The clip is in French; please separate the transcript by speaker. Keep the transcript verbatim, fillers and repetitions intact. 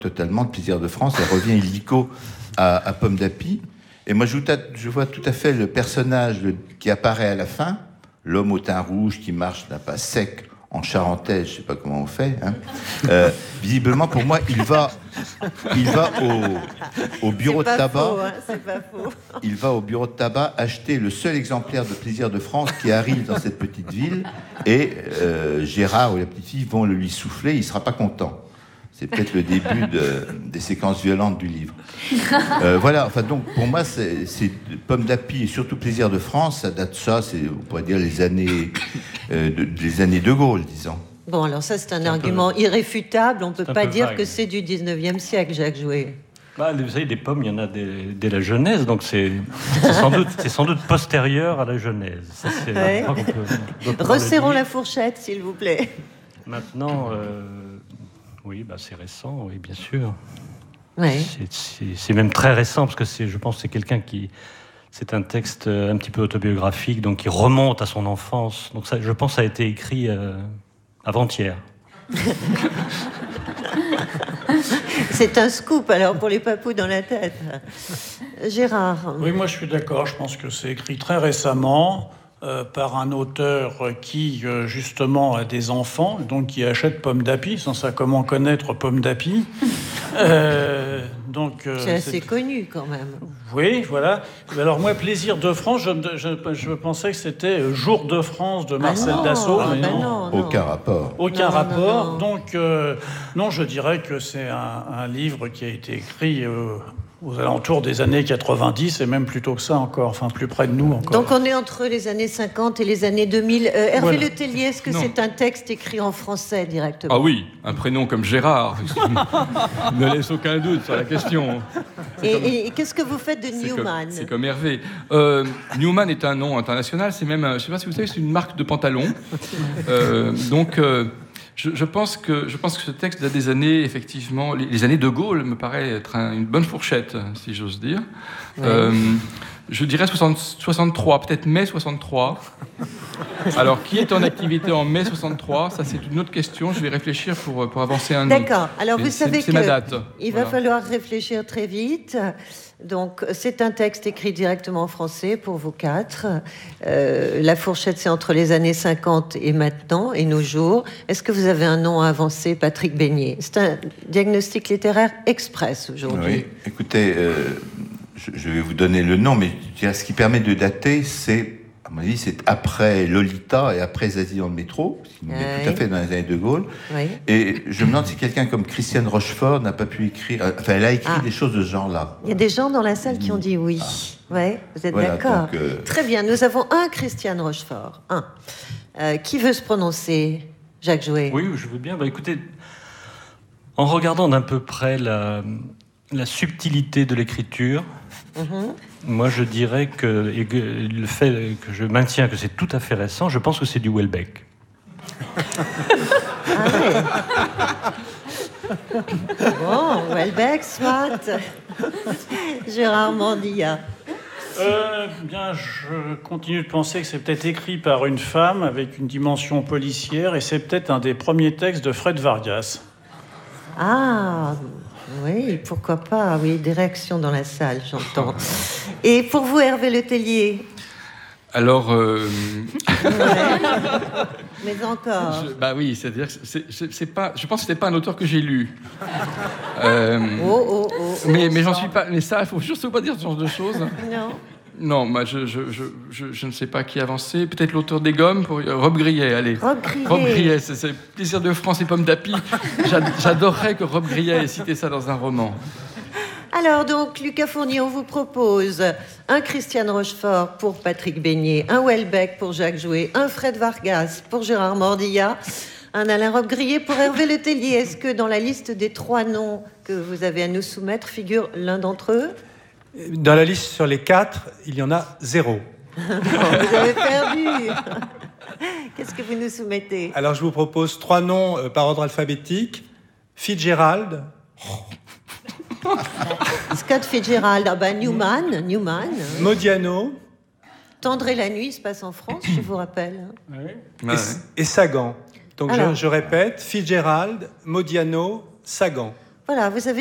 Speaker 1: totalement de Plaisir de France. Elle revient illico à, à Pomme d'Api. Et moi, je, je vois tout à fait le personnage le, qui apparaît à la fin, l'homme au teint rouge qui marche là, pas sec, en charentaise, je ne sais pas comment on fait. Hein. Euh, visiblement, pour moi, il va, il va au, au bureau de tabac.
Speaker 2: Faux, hein, c'est pas faux.
Speaker 1: Il va au bureau de tabac acheter le seul exemplaire de Plaisir de France qui arrive dans cette petite ville. Et euh, Gérard ou la petite fille vont le lui souffler. Il ne sera pas content. C'est peut-être le début de, des séquences violentes du livre. Euh, voilà. Enfin, donc, pour moi, c'est, c'est Pomme d'Api et surtout Plaisir de France. Ça date ça. C'est, on pourrait dire les années, euh, de, les années de Gaulle, disons.
Speaker 2: Bon, alors ça, c'est un
Speaker 3: C'est un
Speaker 2: argument
Speaker 3: peu...
Speaker 2: irréfutable. On ne peut pas dire
Speaker 3: vague.
Speaker 2: que c'est du dix-neuvième siècle, Jacques Jouet.
Speaker 3: Bah, vous savez, des pommes, il y en a dès, dès la Genèse, donc c'est, c'est, sans doute, c'est sans doute postérieur à la Genèse. Ça, c'est
Speaker 2: Ouais.
Speaker 3: qu'on peut, qu'on
Speaker 2: Resserrons la fourchette, s'il vous plaît.
Speaker 3: Maintenant, euh, oui, bah, c'est récent, oui, bien sûr.
Speaker 2: Ouais.
Speaker 3: C'est, c'est, c'est même très récent, parce que c'est, je pense que c'est quelqu'un qui... C'est un texte un petit peu autobiographique, donc qui remonte à son enfance. Donc ça, je pense que ça a été écrit euh, avant-hier.
Speaker 2: C'est un scoop, alors, pour les papous dans la tête. Gérard.
Speaker 4: Oui, moi je suis d'accord. Je pense que c'est écrit très récemment euh, par un auteur qui, euh, justement, a des enfants, donc qui achète Pomme d'Api, sans savoir comment connaître Pomme d'Api. Euh, donc, euh,
Speaker 2: c'est assez
Speaker 4: c'est...
Speaker 2: connu, quand même.
Speaker 4: Oui, voilà. Alors moi, Plaisir de France, je, je, je pensais que c'était Jour de France de Marcel
Speaker 2: ah non,
Speaker 4: Dassault.
Speaker 2: ah
Speaker 4: Mais
Speaker 2: ben
Speaker 4: non.
Speaker 2: non, non.
Speaker 1: Aucun rapport.
Speaker 4: Aucun
Speaker 2: Non,
Speaker 4: rapport.
Speaker 2: non, non.
Speaker 4: Donc, euh, non, je dirais que c'est un, un livre qui a été écrit euh, aux alentours des années quatre-vingt-dix, et même plus tôt que ça encore, enfin plus près de nous encore.
Speaker 2: Donc on est entre les années cinquante et les années deux mille. Euh, Hervé
Speaker 4: Voilà.
Speaker 2: Le Tellier, est-ce que
Speaker 5: Non.
Speaker 2: c'est un texte écrit en français directement?
Speaker 5: Ah oui, un prénom comme Gérard ne laisse aucun doute sur la question.
Speaker 2: Et,
Speaker 5: comme-
Speaker 2: et qu'est-ce que vous faites de
Speaker 5: C'est comme,
Speaker 2: Newman?
Speaker 5: c'est comme Hervé. Euh, Newman est un nom international, c'est même, je ne sais pas si vous savez, c'est une marque de pantalon. Euh, donc, euh, je, je, pense que, je pense que ce texte date des années, effectivement, les, les années de Gaulle me paraît être un- une bonne fourchette, si j'ose dire.
Speaker 2: Ouais.
Speaker 5: Euh, je dirais soixante, soixante-trois, peut-être mai soixante-trois. Alors, qui est en activité en mai soixante-trois? Ça, c'est une autre question. Je vais réfléchir pour, pour avancer un nom.
Speaker 2: D'accord. Alors,
Speaker 5: Mais
Speaker 2: vous
Speaker 5: c'est-
Speaker 2: savez
Speaker 5: c'est ma date.
Speaker 2: qu'il
Speaker 5: Voilà.
Speaker 2: va falloir réfléchir très vite. Donc, c'est un texte écrit directement en français pour vous quatre. Euh, la fourchette, c'est entre les années cinquante et maintenant, et nos jours. Est-ce que vous avez un nom à avancer, Patrick Beignet? C'est un diagnostic littéraire express aujourd'hui.
Speaker 1: Oui, écoutez, euh, je, je vais vous donner le nom, mais je dirais, ce qui permet de dater, c'est, à mon avis, c'est après Lolita et après Zazie dans le métro, ce qui nous met
Speaker 2: Ouais.
Speaker 1: tout à fait dans les années de Gaulle.
Speaker 2: Oui.
Speaker 1: Et je me demande si quelqu'un comme Christiane Rochefort n'a pas pu écrire... euh, Enfin, elle a écrit
Speaker 2: Ah.
Speaker 1: des choses de ce genre-là.
Speaker 2: Il y a des gens dans la salle qui ont dit oui. Ouais, vous êtes
Speaker 1: Voilà,
Speaker 2: d'accord?
Speaker 1: donc, euh,
Speaker 2: Très bien. Nous avons un Christiane Rochefort. Un. Euh, qui veut se prononcer? Jacques Jouet.
Speaker 3: Oui, je veux bien. Bah, écoutez, en regardant d'un peu près la, la subtilité de l'écriture,
Speaker 2: Mhm.
Speaker 3: moi je dirais que, et que le fait que je maintiens que c'est tout à fait récent, je pense que c'est du Houellebecq.
Speaker 2: Ah ouais. Bon, Houellebecq, soit. Gérard Mandilla.
Speaker 4: Euh, bien, je continue de penser que c'est peut-être écrit par une femme avec une dimension policière, et c'est peut-être un des premiers textes de Fred Vargas.
Speaker 2: Ah, oui, pourquoi pas. Oui, des réactions dans la salle, j'entends. Et pour vous, Hervé Le Tellier?
Speaker 5: Alors... euh,
Speaker 2: Mais encore.
Speaker 5: Je- bah oui, c'est-à-dire que c'est, c'est, c'est pas, je pense que c'était pas un auteur que j'ai lu. Euh,
Speaker 2: Oh, oh, oh, oh.
Speaker 5: mais, mais j'en suis pas. Mais ça, il faut surtout pas dire ce genre de choses.
Speaker 2: Non.
Speaker 5: Non, moi, je, je, je, je, je ne sais pas qui avancer. Peut-être l'auteur des Gommes, pour Rob Grillet. Allez.
Speaker 2: Rob Grillet.
Speaker 5: Rob Grillet, c'est, c'est Plaisir de France et Pomme d'Api. J'a- J'adorerais que Rob Grillet ait cité ça dans un roman.
Speaker 2: Alors donc, Lucas Fournier, on vous propose un Christiane Rochefort pour Patrick Beignet, un Houellebecq pour Jacques Jouet, un Fred Vargas pour Gérard Mordilla, un Alain Robbe-Grillet pour Hervé Le Tellier. Est-ce que dans la liste des trois noms que vous avez à nous soumettre figure l'un d'entre eux?
Speaker 6: Dans la liste sur les quatre, il y en a zéro.
Speaker 2: Bon, vous avez perdu. Qu'est-ce que vous nous soumettez?
Speaker 6: Alors je vous propose trois noms euh, par ordre alphabétique. Fitzgerald,
Speaker 2: Scott Fitzgerald, ah ben Newman, Newman.
Speaker 6: Modiano
Speaker 2: Tendre et la nuit se passe en France, je vous rappelle.
Speaker 6: et,
Speaker 5: Ouais.
Speaker 6: et Sagan. Donc
Speaker 2: Alors.
Speaker 6: je, je répète, Fitzgerald, Modiano, Sagan.
Speaker 2: Voilà, vous avez